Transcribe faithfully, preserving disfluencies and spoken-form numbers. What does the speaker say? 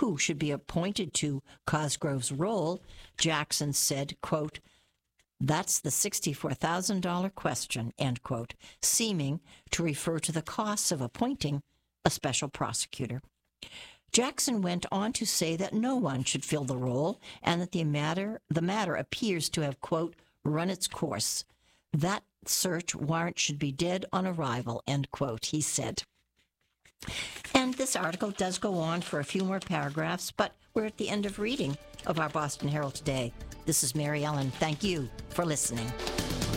who should be appointed to Cosgrove's role, Jackson said, quote, "That's the sixty-four thousand dollars question," end quote, seeming to refer to the costs of appointing a special prosecutor. Jackson went on to say that no one should fill the role and that the matter, the matter appears to have, quote, "run its course. That search warrant should be dead on arrival," end quote, he said. And this article does go on for a few more paragraphs, but we're at the end of reading of our Boston Herald today. This is Mary Ellen. Thank you for listening.